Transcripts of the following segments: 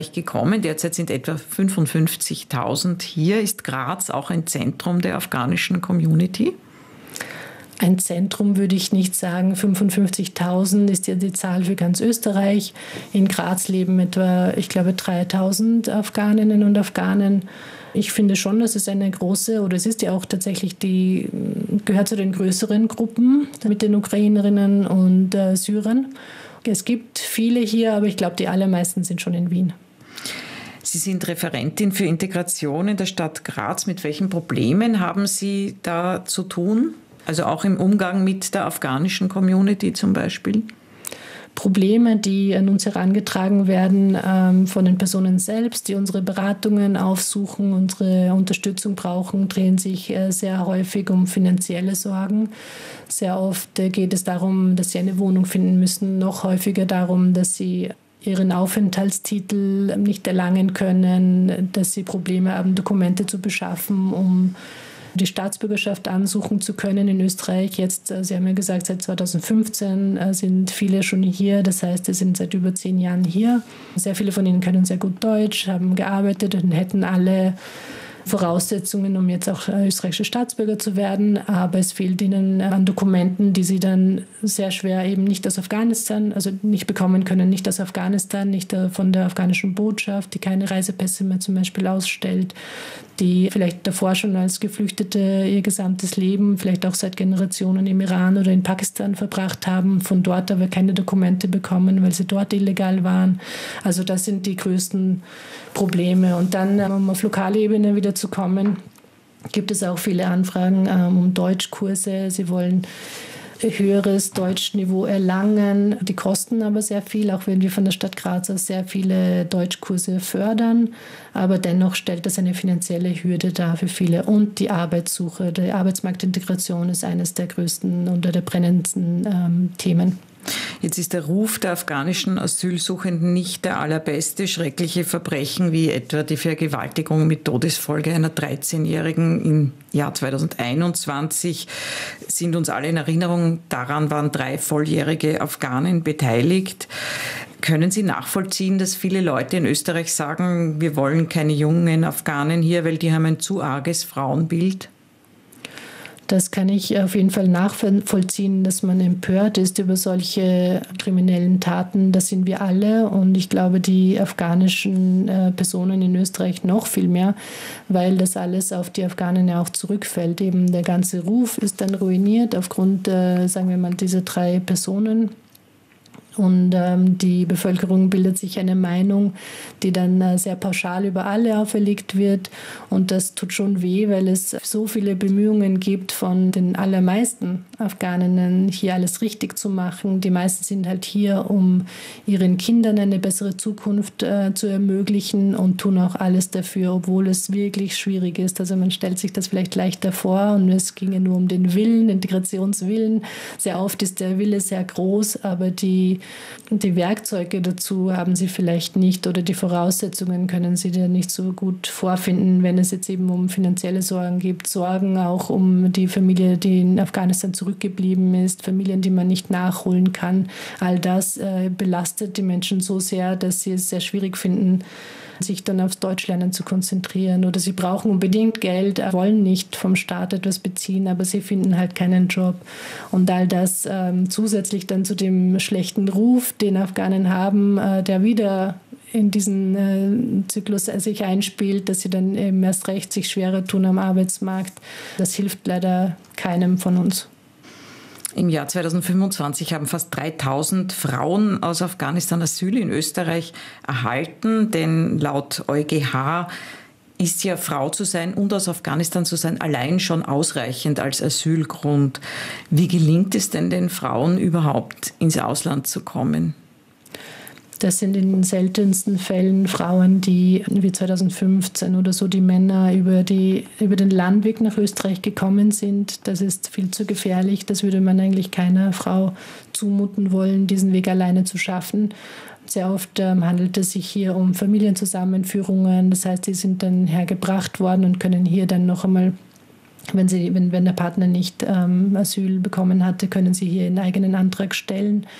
gekommen. Derzeit sind etwa 55.000 hier. Ist Graz auch ein Zentrum der afghanischen Community? Ein Zentrum würde ich nicht sagen. 55.000 ist ja die Zahl für ganz Österreich. In Graz leben etwa, ich glaube, 3.000 Afghaninnen und Afghanen. Ich finde schon, dass es eine große, oder es ist ja auch tatsächlich gehört zu den größeren Gruppen mit den Ukrainerinnen und Syrern. Es gibt viele hier, aber ich glaube, die allermeisten sind schon in Wien. Sie sind Referentin für Integration in der Stadt Graz. Mit welchen Problemen haben Sie da zu tun? Also auch im Umgang mit der afghanischen Community zum Beispiel? Probleme, die an uns herangetragen werden von den Personen selbst, die unsere Beratungen aufsuchen, unsere Unterstützung brauchen, drehen sich sehr häufig um finanzielle Sorgen. Sehr oft geht es darum, dass sie eine Wohnung finden müssen, noch häufiger darum, dass sie ihren Aufenthaltstitel nicht erlangen können, dass sie Probleme haben, Dokumente zu beschaffen, um die Staatsbürgerschaft ansuchen zu können in Österreich. Jetzt, Sie haben ja gesagt, seit 2015 sind viele schon hier. Das heißt, sie sind seit über 10 Jahren hier. Sehr viele von ihnen können sehr gut Deutsch, haben gearbeitet und hätten alle Voraussetzungen, um jetzt auch österreichische Staatsbürger zu werden. Aber es fehlt ihnen an Dokumenten, die sie dann sehr schwer eben nicht aus Afghanistan, also nicht bekommen können, nicht aus Afghanistan, nicht von der afghanischen Botschaft, die keine Reisepässe mehr zum Beispiel ausstellt, die vielleicht davor schon als Geflüchtete ihr gesamtes Leben, vielleicht auch seit Generationen im Iran oder in Pakistan verbracht haben, von dort aber keine Dokumente bekommen, weil sie dort illegal waren. Also das sind die größten Probleme. Und dann, um auf lokale Ebene wieder zu kommen, gibt es auch viele Anfragen um Deutschkurse. Sie wollen höheres Deutschniveau erlangen. Die kosten aber sehr viel, auch wenn wir von der Stadt Graz aus sehr viele Deutschkurse fördern. Aber dennoch stellt das eine finanzielle Hürde dar für viele. Und die Arbeitssuche, die Arbeitsmarktintegration ist eines der größten oder der brennendsten Themen. Jetzt ist der Ruf der afghanischen Asylsuchenden nicht der allerbeste. Schreckliche Verbrechen wie etwa die Vergewaltigung mit Todesfolge einer 13-Jährigen im Jahr 2021 sind uns alle in Erinnerung. Daran waren 3 volljährige Afghanen beteiligt. Können Sie nachvollziehen, dass viele Leute in Österreich sagen, wir wollen keine jungen Afghanen hier, weil die haben ein zu arges Frauenbild? Das kann ich auf jeden Fall nachvollziehen, dass man empört ist über solche kriminellen Taten. Das sind wir alle und ich glaube, die afghanischen Personen in Österreich noch viel mehr, weil das alles auf die Afghanen ja auch zurückfällt. Eben der ganze Ruf ist dann ruiniert aufgrund, sagen wir mal, dieser 3 Personen. Und die Bevölkerung bildet sich eine Meinung, die dann sehr pauschal über alle auferlegt wird. Und das tut schon weh, weil es so viele Bemühungen gibt von den allermeisten Afghaninnen, hier alles richtig zu machen. Die meisten sind halt hier, um ihren Kindern eine bessere Zukunft zu ermöglichen und tun auch alles dafür, obwohl es wirklich schwierig ist. Also man stellt sich das vielleicht leichter vor und es ginge nur um den Willen, Integrationswillen. Sehr oft ist der Wille sehr groß, aber die Werkzeuge dazu haben sie vielleicht nicht oder die Voraussetzungen können sie da nicht so gut vorfinden, wenn es jetzt eben um finanzielle Sorgen geht. Sorgen auch um die Familie, die in Afghanistan zurückgeblieben ist, Familien, die man nicht nachholen kann. All das belastet die Menschen so sehr, dass sie es sehr schwierig finden, sich dann aufs Deutschlernen zu konzentrieren. Oder sie brauchen unbedingt Geld, wollen nicht vom Staat etwas beziehen, aber sie finden halt keinen Job. Und all das zusätzlich dann zu dem schlechten Ruf, den Afghanen haben, der wieder in diesen Zyklus sich einspielt, dass sie dann eben erst recht sich schwerer tun am Arbeitsmarkt. Das hilft leider keinem von uns. Im Jahr 2025 haben fast 3.000 Frauen aus Afghanistan Asyl in Österreich erhalten, denn laut EuGH ist ja Frau zu sein und aus Afghanistan zu sein allein schon ausreichend als Asylgrund. Wie gelingt es denn den Frauen überhaupt ins Ausland zu kommen? Das sind in den seltensten Fällen Frauen, die wie 2015 oder so die Männer über den Landweg nach Österreich gekommen sind. Das ist viel zu gefährlich. Das würde man eigentlich keiner Frau zumuten wollen, diesen Weg alleine zu schaffen. Sehr oft handelt es sich hier um Familienzusammenführungen. Das heißt, sie sind dann hergebracht worden und können hier dann noch einmal, wenn der Partner nicht Asyl bekommen hatte, können sie hier einen eigenen Antrag stellen.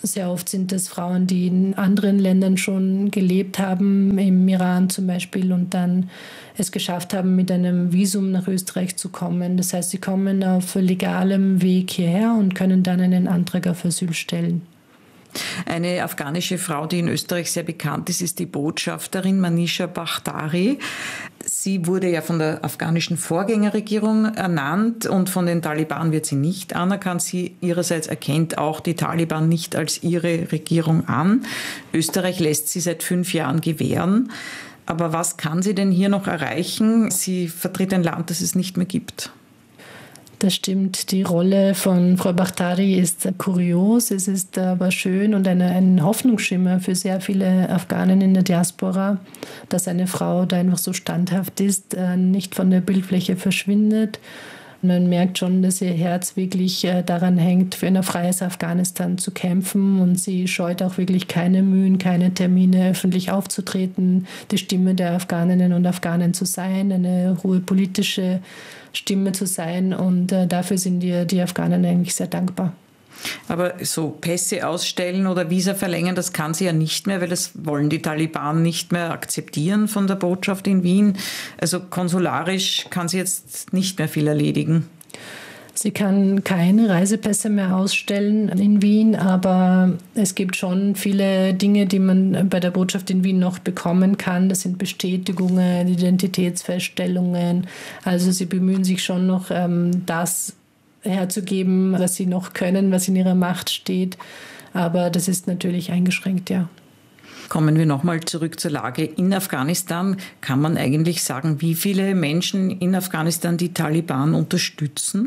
Sehr oft sind das Frauen, die in anderen Ländern schon gelebt haben, im Iran zum Beispiel, und dann es geschafft haben, mit einem Visum nach Österreich zu kommen. Das heißt, sie kommen auf legalem Weg hierher und können dann einen Antrag auf Asyl stellen. Eine afghanische Frau, die in Österreich sehr bekannt ist, ist die Botschafterin Manisha Bakhtari. Sie wurde ja von der afghanischen Vorgängerregierung ernannt und von den Taliban wird sie nicht anerkannt. Sie ihrerseits erkennt auch die Taliban nicht als ihre Regierung an. Österreich lässt sie seit 5 Jahren gewähren. Aber was kann sie denn hier noch erreichen? Sie vertritt ein Land, das es nicht mehr gibt. Das stimmt, die Rolle von Frau Bakhtari ist kurios, es ist aber schön und ein Hoffnungsschimmer für sehr viele Afghanen in der Diaspora, dass eine Frau da einfach so standhaft ist, nicht von der Bildfläche verschwindet. Man merkt schon, dass ihr Herz wirklich daran hängt, für ein freies Afghanistan zu kämpfen, und sie scheut auch wirklich keine Mühen, keine Termine, öffentlich aufzutreten, die Stimme der Afghaninnen und Afghanen zu sein, eine hohe politische Stimme zu sein, und dafür sind die Afghanen eigentlich sehr dankbar. Aber so Pässe ausstellen oder Visa verlängern, das kann sie ja nicht mehr, weil das wollen die Taliban nicht mehr akzeptieren von der Botschaft in Wien. Also konsularisch kann sie jetzt nicht mehr viel erledigen. Sie kann keine Reisepässe mehr ausstellen in Wien, aber es gibt schon viele Dinge, die man bei der Botschaft in Wien noch bekommen kann. Das sind Bestätigungen, Identitätsfeststellungen. Also sie bemühen sich schon noch, das herzugeben, was sie noch können, was in ihrer Macht steht. Aber das ist natürlich eingeschränkt, ja. Kommen wir nochmal zurück zur Lage in Afghanistan. Kann man eigentlich sagen, wie viele Menschen in Afghanistan die Taliban unterstützen?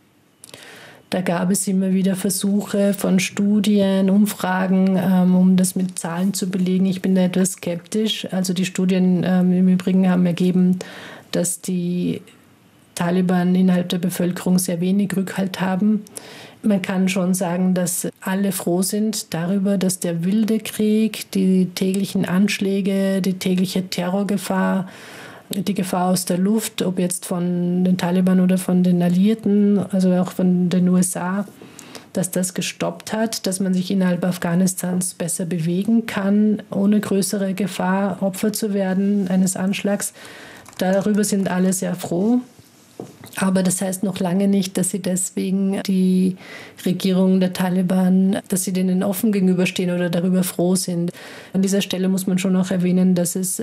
Da gab es immer wieder Versuche von Studien, Umfragen, um das mit Zahlen zu belegen. Ich bin da etwas skeptisch. Also die Studien im Übrigen haben ergeben, dass die Taliban innerhalb der Bevölkerung sehr wenig Rückhalt haben. Man kann schon sagen, dass alle froh sind darüber, dass der wilde Krieg, die täglichen Anschläge, die tägliche Terrorgefahr, die Gefahr aus der Luft, ob jetzt von den Taliban oder von den Alliierten, also auch von den USA, dass das gestoppt hat, dass man sich innerhalb Afghanistans besser bewegen kann, ohne größere Gefahr, Opfer zu werden eines Anschlags. Darüber sind alle sehr froh. Aber das heißt noch lange nicht, dass sie deswegen die Regierung der Taliban, dass sie denen offen gegenüberstehen oder darüber froh sind. An dieser Stelle muss man schon auch erwähnen, dass es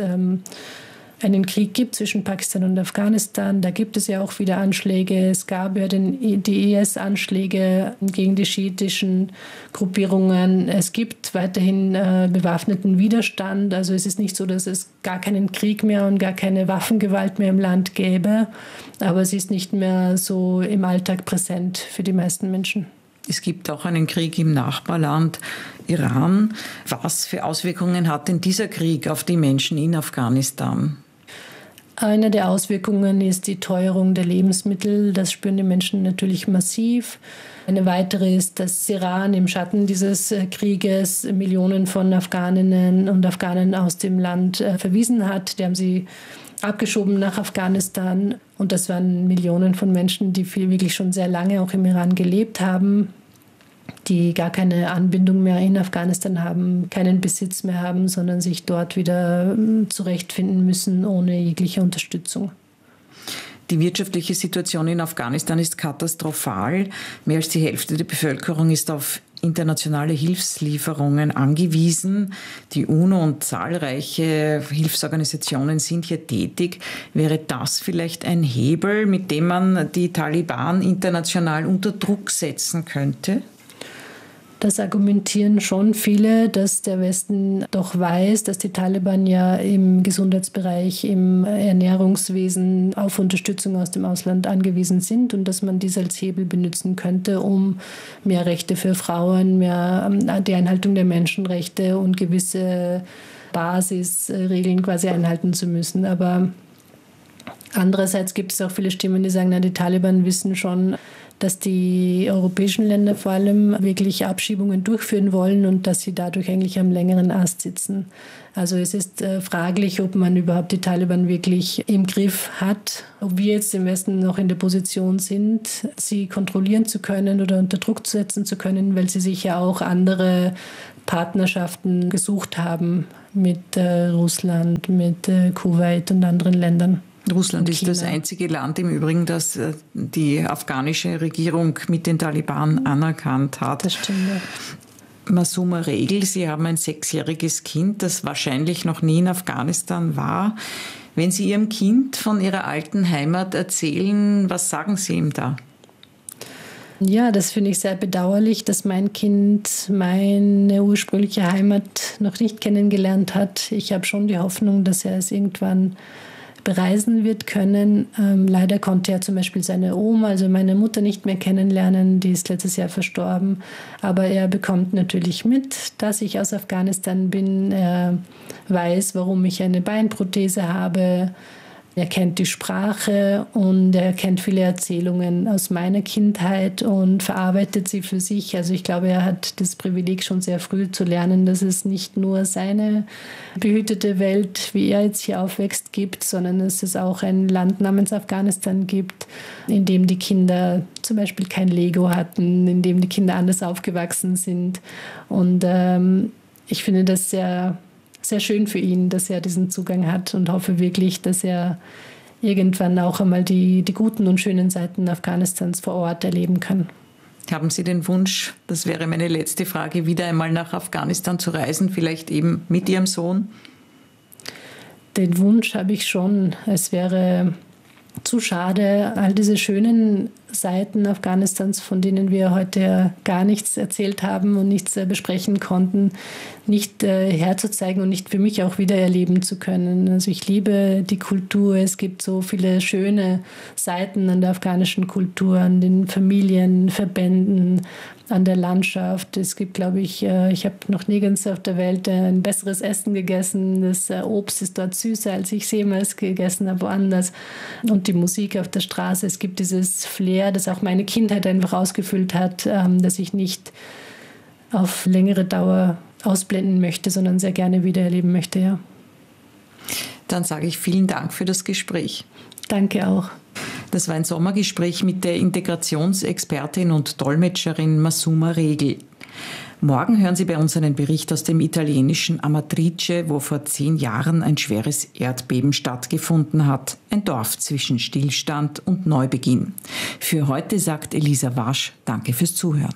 einen Krieg gibt zwischen Pakistan und Afghanistan. Da gibt es ja auch wieder Anschläge. Es gab ja die IS-Anschläge gegen die schiitischen Gruppierungen. Es gibt weiterhin bewaffneten Widerstand. Also es ist nicht so, dass es gar keinen Krieg mehr und gar keine Waffengewalt mehr im Land gäbe. Aber es ist nicht mehr so im Alltag präsent für die meisten Menschen. Es gibt auch einen Krieg im Nachbarland Iran. Was für Auswirkungen hat denn dieser Krieg auf die Menschen in Afghanistan? Eine der Auswirkungen ist die Teuerung der Lebensmittel. Das spüren die Menschen natürlich massiv. Eine weitere ist, dass Iran im Schatten dieses Krieges Millionen von Afghaninnen und Afghanen aus dem Land verwiesen hat. Die haben sie abgeschoben nach Afghanistan. Und das waren Millionen von Menschen, die wirklich schon sehr lange auch im Iran gelebt haben, die gar keine Anbindung mehr in Afghanistan haben, keinen Besitz mehr haben, sondern sich dort wieder zurechtfinden müssen ohne jegliche Unterstützung. Die wirtschaftliche Situation in Afghanistan ist katastrophal. Mehr als die Hälfte der Bevölkerung ist auf internationale Hilfslieferungen angewiesen. Die UNO und zahlreiche Hilfsorganisationen sind hier tätig. Wäre das vielleicht ein Hebel, mit dem man die Taliban international unter Druck setzen könnte? Das argumentieren schon viele, dass der Westen doch weiß, dass die Taliban ja im Gesundheitsbereich, im Ernährungswesen auf Unterstützung aus dem Ausland angewiesen sind und dass man dies als Hebel benutzen könnte, um mehr Rechte für Frauen, mehr die Einhaltung der Menschenrechte und gewisse Basisregeln quasi einhalten zu müssen. Aber andererseits gibt es auch viele Stimmen, die sagen, na, die Taliban wissen schon, dass die europäischen Länder vor allem wirklich Abschiebungen durchführen wollen und dass sie dadurch eigentlich am längeren Ast sitzen. Also es ist fraglich, ob man überhaupt die Taliban wirklich im Griff hat, ob wir jetzt im Westen noch in der Position sind, sie kontrollieren zu können oder unter Druck setzen zu können, weil sie sich ja auch andere Partnerschaften gesucht haben mit Russland, mit Kuwait und anderen Ländern. Russland ist das einzige Land im Übrigen, das die afghanische Regierung mit den Taliban anerkannt hat. Das stimmt, ja. Masuma Regel, Sie haben ein 6-jähriges Kind, das wahrscheinlich noch nie in Afghanistan war. Wenn Sie Ihrem Kind von Ihrer alten Heimat erzählen, was sagen Sie ihm da? Ja, das finde ich sehr bedauerlich, dass mein Kind meine ursprüngliche Heimat noch nicht kennengelernt hat. Ich habe schon die Hoffnung, dass er es irgendwann bereisen wird können. Leider konnte er zum Beispiel seine Oma, also meine Mutter, nicht mehr kennenlernen. Die ist letztes Jahr verstorben. Aber er bekommt natürlich mit, dass ich aus Afghanistan bin. Er weiß, warum ich eine Beinprothese habe. Er kennt die Sprache und er kennt viele Erzählungen aus meiner Kindheit und verarbeitet sie für sich. Also ich glaube, er hat das Privileg, schon sehr früh zu lernen, dass es nicht nur seine behütete Welt, wie er jetzt hier aufwächst, gibt, sondern dass es auch ein Land namens Afghanistan gibt, in dem die Kinder zum Beispiel kein Lego hatten, in dem die Kinder anders aufgewachsen sind. Und ich finde das sehr schön für ihn, dass er diesen Zugang hat und hoffe wirklich, dass er irgendwann auch einmal die guten und schönen Seiten Afghanistans vor Ort erleben kann. Haben Sie den Wunsch, das wäre meine letzte Frage, wieder einmal nach Afghanistan zu reisen, vielleicht eben mit Ihrem Sohn? Den Wunsch habe ich schon. Es wäre zu schade, all diese schönen Seiten Afghanistans, von denen wir heute gar nichts erzählt haben und nichts besprechen konnten, nicht herzuzeigen und nicht für mich auch wieder erleben zu können. Also ich liebe die Kultur. Es gibt so viele schöne Seiten an der afghanischen Kultur, an den Familienverbänden, an der Landschaft. Es gibt, glaube ich, ich habe noch nirgends auf der Welt ein besseres Essen gegessen. Das Obst ist dort süßer, als ich es jemals gegessen habe woanders. Und die Musik auf der Straße. Es gibt dieses Flair, das auch meine Kindheit einfach ausgefüllt hat, das ich nicht auf längere Dauer ausblenden möchte, sondern sehr gerne wiedererleben möchte, ja. Dann sage ich vielen Dank für das Gespräch. Danke auch. Das war ein Sommergespräch mit der Integrationsexpertin und Dolmetscherin Masuma Regel. Morgen hören Sie bei uns einen Bericht aus dem italienischen Amatrice, wo vor 10 Jahren ein schweres Erdbeben stattgefunden hat. Ein Dorf zwischen Stillstand und Neubeginn. Für heute sagt Elisa Wasch, danke fürs Zuhören.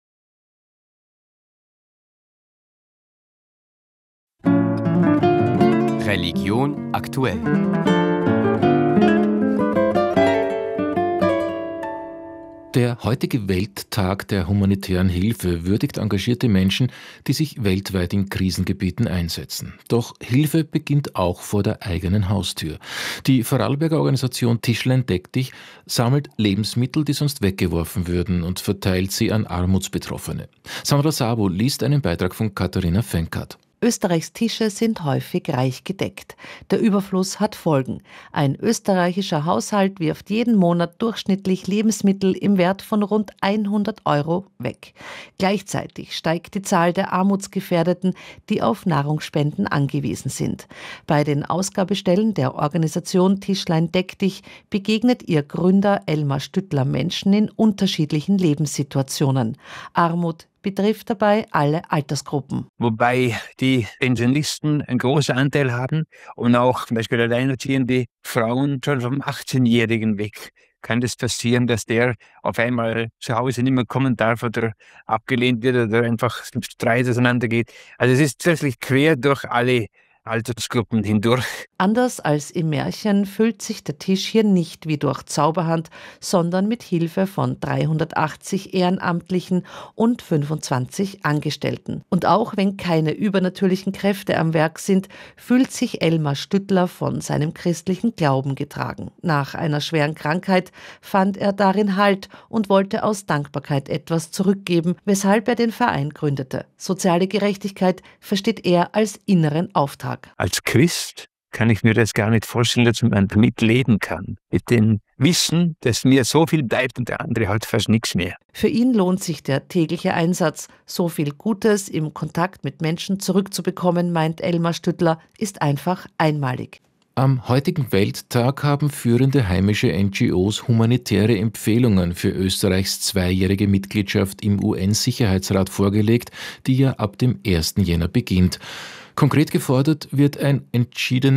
Religion aktuell. Der heutige Welttag der humanitären Hilfe würdigt engagierte Menschen, die sich weltweit in Krisengebieten einsetzen. Doch Hilfe beginnt auch vor der eigenen Haustür. Die Vorarlberger Organisation Tischlein Deck dich sammelt Lebensmittel, die sonst weggeworfen würden, und verteilt sie an Armutsbetroffene. Sandra Sabo liest einen Beitrag von Katharina Fenkert. Österreichs Tische sind häufig reich gedeckt. Der Überfluss hat Folgen. Ein österreichischer Haushalt wirft jeden Monat durchschnittlich Lebensmittel im Wert von rund 100 € weg. Gleichzeitig steigt die Zahl der Armutsgefährdeten, die auf Nahrungsspenden angewiesen sind. Bei den Ausgabestellen der Organisation Tischlein Deck dich begegnet ihr Gründer Elmar Stüttler Menschen in unterschiedlichen Lebenssituationen. Armut betrifft dabei alle Altersgruppen. Wobei die Pensionisten einen großen Anteil haben und auch zum Beispiel alleinerziehende Frauen schon vom 18-Jährigen weg. Kann das passieren, dass der auf einmal zu Hause nicht mehr kommen darf oder abgelehnt wird oder einfach Streit auseinandergeht. Also es ist tatsächlich quer durch alle Altersgruppen hindurch. Anders als im Märchen füllt sich der Tisch hier nicht wie durch Zauberhand, sondern mit Hilfe von 380 Ehrenamtlichen und 25 Angestellten. Und auch wenn keine übernatürlichen Kräfte am Werk sind, fühlt sich Elmar Stüttler von seinem christlichen Glauben getragen. Nach einer schweren Krankheit fand er darin Halt und wollte aus Dankbarkeit etwas zurückgeben, weshalb er den Verein gründete. Soziale Gerechtigkeit versteht er als inneren Auftrag. Als Christ kann ich mir das gar nicht vorstellen, dass man damit leben kann. Mit den wissen, dass mir so viel bleibt und der andere halt fast nichts mehr. Für ihn lohnt sich der tägliche Einsatz. So viel Gutes im Kontakt mit Menschen zurückzubekommen, meint Elmar Stüttler, ist einfach einmalig. Am heutigen Welttag haben führende heimische NGOs humanitäre Empfehlungen für Österreichs 2-jährige Mitgliedschaft im UN-Sicherheitsrat vorgelegt, die ja ab dem 1. Jänner beginnt. Konkret gefordert wird ein entschiedenes